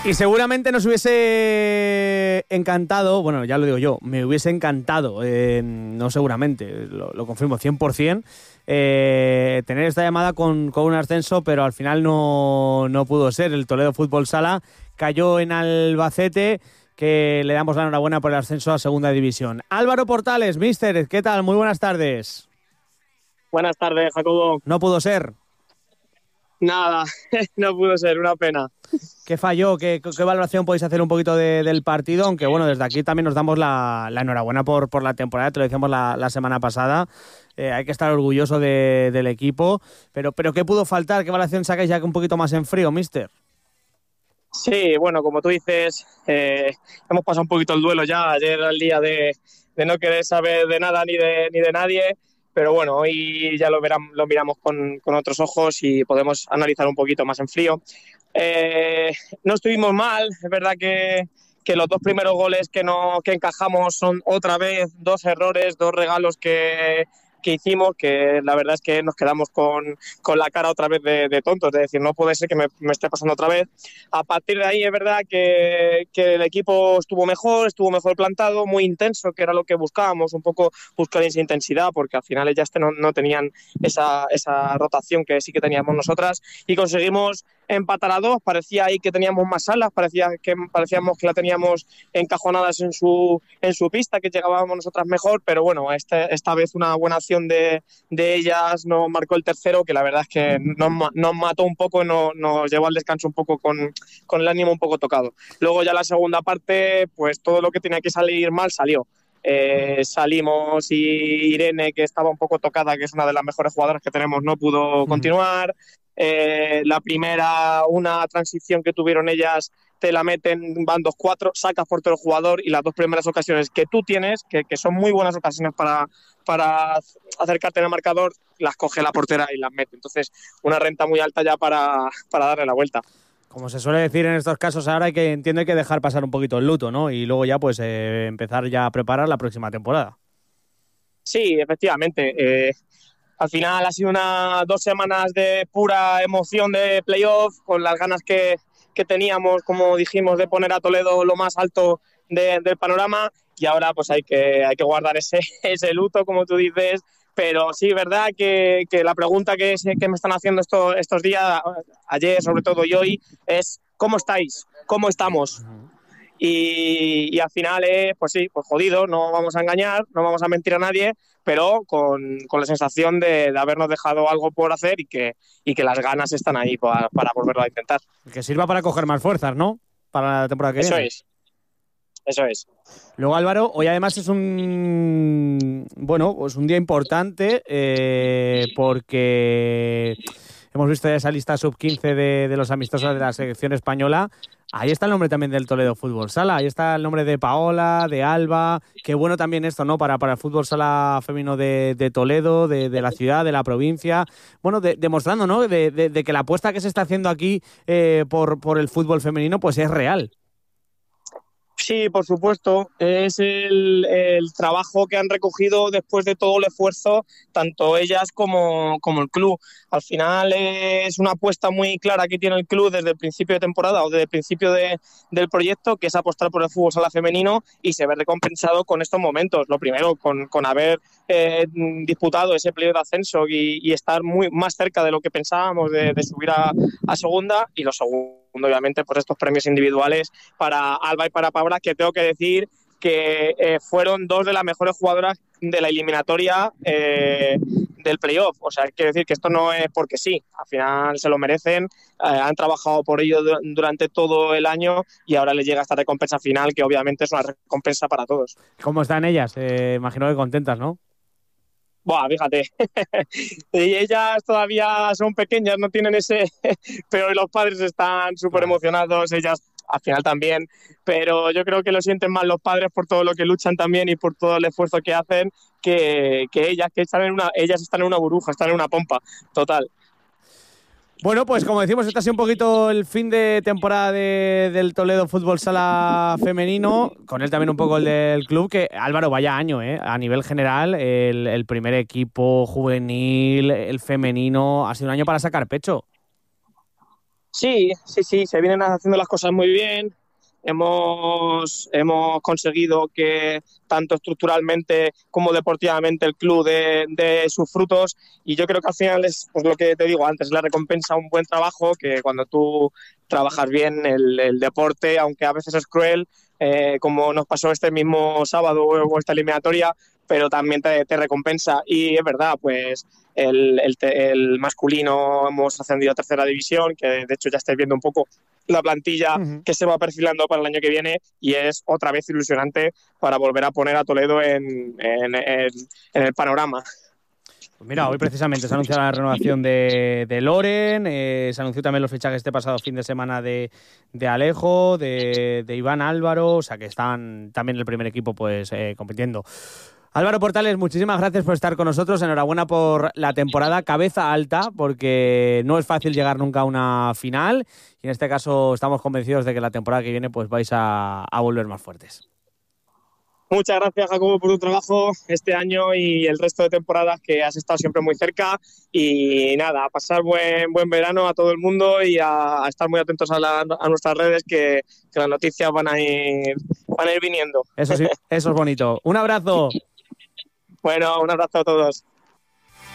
Y seguramente nos hubiese encantado, bueno, ya lo digo yo, me hubiese encantado, no seguramente, lo confirmo 100%, tener esta llamada con un ascenso, pero al final no pudo ser. El Toledo Fútbol Sala cayó en Albacete, que le damos la enhorabuena por el ascenso a Segunda División. Álvaro Portales, míster, ¿qué tal? Muy buenas tardes. Buenas tardes, Jacobo. No pudo ser. Nada, no pudo ser, una pena. ¿Qué falló? ¿Qué valoración podéis hacer un poquito del partido? Aunque bueno, desde aquí también nos damos la enhorabuena por la temporada, te lo decíamos la semana pasada. Hay que estar orgulloso del equipo. Pero ¿qué pudo faltar? ¿Qué valoración sacáis ya que un poquito más en frío, míster? Sí, bueno, como tú dices, hemos pasado un poquito el duelo ya. Ayer era el día de no querer saber de nada ni de nadie. Pero bueno, hoy ya lo miramos con otros ojos y podemos analizar un poquito más en frío. No estuvimos mal, es verdad que los dos primeros goles que encajamos son otra vez dos errores, dos regalos que hicimos, que la verdad es que nos quedamos con la cara otra vez de tontos, es decir, no puede ser que me esté pasando otra vez. A partir de ahí es verdad que el equipo estuvo mejor plantado, muy intenso, que era lo que buscábamos, un poco buscar esa intensidad, porque al final ellas no tenían esa rotación que sí que teníamos nosotras, y conseguimos empatar a dos. Parecía ahí que teníamos más alas, parecíamos que la teníamos encajonadas en su pista, que llegábamos nosotras mejor, pero bueno, esta vez una buena acción de ellas nos marcó el tercero, que la verdad es que nos mató un poco, nos llevó al descanso un poco con el ánimo un poco tocado. Luego ya la segunda parte, pues todo lo que tenía que salir mal salió. Salimos y Irene, que estaba un poco tocada, que es una de las mejores jugadoras que tenemos, no pudo continuar. La primera, una transición que tuvieron ellas, te la meten, van 2-4, sacas por todo el jugador, y las dos primeras ocasiones que tú tienes, que son muy buenas ocasiones para acercarte en el marcador, las coge la portera y las mete. Entonces, una renta muy alta ya para darle la vuelta. Como se suele decir en estos casos, ahora hay que dejar pasar un poquito el luto, ¿no? Y luego ya pues empezar ya a preparar la próxima temporada. Sí, efectivamente. Al final ha sido 2 semanas de pura emoción de playoff, con las ganas que teníamos, como dijimos, de poner a Toledo lo más alto del panorama, y ahora pues hay que guardar ese luto, como tú dices. Pero sí, verdad que la pregunta que me están haciendo estos días, ayer sobre todo y hoy, es ¿cómo estáis? ¿Cómo estamos? Y al final, pues sí, pues jodido, no vamos a engañar, no vamos a mentir a nadie, pero con la sensación de habernos dejado algo por hacer, y que las ganas están ahí para volverlo a intentar. Que sirva para coger más fuerzas, ¿no? Para la temporada que viene. Eso es. Luego, Álvaro, hoy además es un día importante porque hemos visto ya esa lista sub-15 de los amistosos de la selección española. Ahí está el nombre también del Toledo Fútbol Sala, ahí está el nombre de Paola, de Alba. Qué bueno también esto, ¿no? Para el fútbol sala femenino de Toledo, de la ciudad, de la provincia. Bueno, demostrando, ¿no? De que la apuesta que se está haciendo aquí por el fútbol femenino pues es real. Sí, por supuesto. Es el trabajo que han recogido después de todo el esfuerzo, tanto ellas como el club. Al final es una apuesta muy clara que tiene el club desde el principio de temporada, o desde el principio del proyecto, que es apostar por el fútbol sala femenino, y se ve recompensado con estos momentos. Lo primero, con haber disputado ese playoff de ascenso y estar más cerca de lo que pensábamos de subir a segunda, y lo segundo, obviamente, pues estos premios individuales para Alba y para Paula, que tengo que decir que fueron dos de las mejores jugadoras de la eliminatoria del playoff. O sea, quiero decir que esto no es porque sí, al final se lo merecen, han trabajado por ello durante todo el año, y ahora les llega esta recompensa final, que obviamente es una recompensa para todos. ¿Cómo están ellas? Imagino que contentas, ¿no? Buah, fíjate, y ellas todavía son pequeñas, no tienen ese, pero los padres están súper emocionados, ellas al final también, pero yo creo que lo sienten más los padres por todo lo que luchan también y por todo el esfuerzo que hacen, que ellas, que ellas están en una burbuja, están en una pompa total. Bueno, pues como decimos, este ha sido un poquito el fin de temporada del Toledo Fútbol Sala femenino, con él también un poco el del club, que Álvaro, vaya año, a nivel general, el primer equipo juvenil, el femenino, ha sido un año para sacar pecho. Sí, sí, sí, se vienen haciendo las cosas muy bien. Hemos conseguido que tanto estructuralmente como deportivamente el club dé sus frutos, y yo creo que al final es pues, lo que te digo antes, la recompensa a un buen trabajo, que cuando tú trabajas bien el deporte, aunque a veces es cruel, como nos pasó este mismo sábado o esta eliminatoria, pero también te recompensa. Y es verdad, pues el masculino hemos ascendido a tercera división, que de hecho ya estáis viendo un poco la plantilla Uh-huh. que se va perfilando para el año que viene, y es otra vez ilusionante para volver a poner a Toledo en el panorama. Pues mira, hoy precisamente se ha anunciado la renovación de Loren, se anunció también los fichajes este pasado fin de semana de Alejo, de Iván Álvaro, o sea que están también el primer equipo pues compitiendo. Álvaro Portales, muchísimas gracias por estar con nosotros, enhorabuena por la temporada, cabeza alta, porque no es fácil llegar nunca a una final, y en este caso estamos convencidos de que la temporada que viene pues vais a volver más fuertes. Muchas gracias, Jacobo, por tu trabajo este año y el resto de temporadas, que has estado siempre muy cerca. Y nada, a pasar buen verano a todo el mundo, y a estar muy atentos a nuestras redes, que las noticias van a ir viniendo. Eso sí, eso es bonito. Un abrazo. Bueno, un abrazo a todos.